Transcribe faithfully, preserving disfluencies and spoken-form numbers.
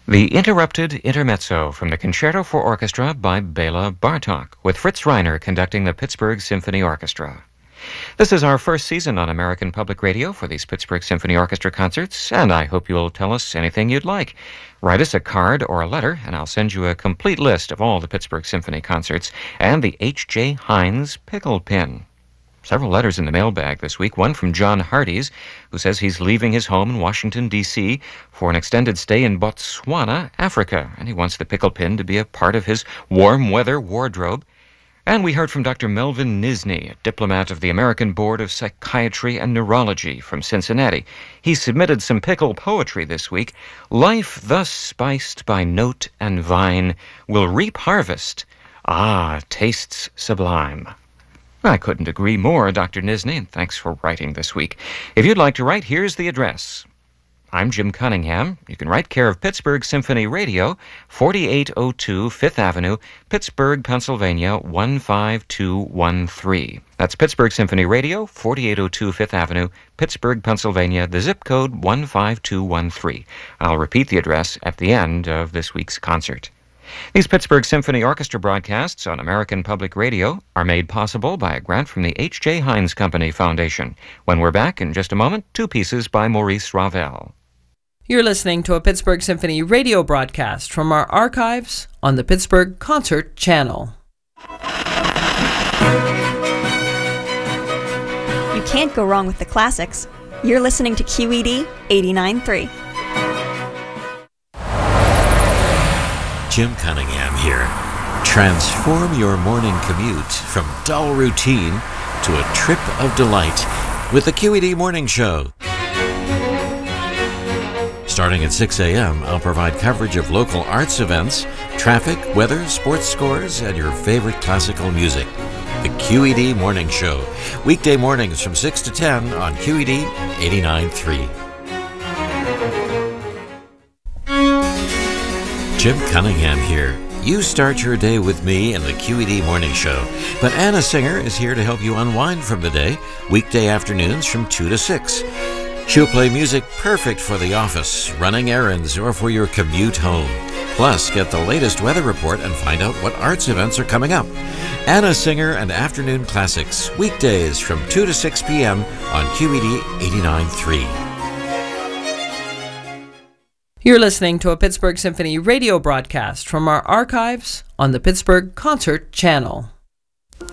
The Interrupted Intermezzo from the Concerto for Orchestra by Bela Bartok, with Fritz Reiner conducting the Pittsburgh Symphony Orchestra. This is our first season on American Public Radio for these Pittsburgh Symphony Orchestra concerts, and I hope you'll tell us anything you'd like. Write us a card or a letter, and I'll send you a complete list of all the Pittsburgh Symphony concerts and the H J Heinz pickle pin. Several letters in the mailbag this week, one from John Hardies, who says he's leaving his home in Washington, D C for an extended stay in Botswana, Africa, and he wants the pickle pin to be a part of his warm weather wardrobe. And we heard from Doctor Melvin Nisney, a diplomat of the American Board of Psychiatry and Neurology from Cincinnati. He submitted some pickle poetry this week. Life thus spiced by note and vine will reap harvest. Ah, tastes sublime. I couldn't agree more, Doctor Nisney, and thanks for writing this week. If you'd like to write, here's the address. I'm Jim Cunningham. You can write care of Pittsburgh Symphony Radio, forty-eight oh two Fifth Avenue, Pittsburgh, Pennsylvania, one five two one three. That's Pittsburgh Symphony Radio, forty-eight oh two Fifth Avenue, Pittsburgh, Pennsylvania, the zip code one five two one three. I'll repeat the address at the end of this week's concert. These Pittsburgh Symphony Orchestra broadcasts on American Public Radio are made possible by a grant from the H J Heinz Company Foundation. When we're back in just a moment, two pieces by Maurice Ravel. You're listening to a Pittsburgh Symphony radio broadcast from our archives on the Pittsburgh Concert Channel. You can't go wrong with the classics. You're listening to Q E D eighty-nine point three. Jim Cunningham here. Transform your morning commute from dull routine to a trip of delight with the Q E D Morning Show. Starting at six a.m., I'll provide coverage of local arts events, traffic, weather, sports scores, and your favorite classical music. The Q E D Morning Show. Weekday mornings from six to ten on Q E D eighty-nine point three. Jim Cunningham here. You start your day with me in the Q E D Morning Show, but Anna Singer is here to help you unwind from the day, weekday afternoons from two to six. She'll play music perfect for the office, running errands, or for your commute home. Plus, get the latest weather report and find out what arts events are coming up. Anna Singer and Afternoon Classics, weekdays from two to six p.m. on Q E D eighty-nine point three. You're listening to a Pittsburgh Symphony radio broadcast from our archives on the Pittsburgh Concert Channel.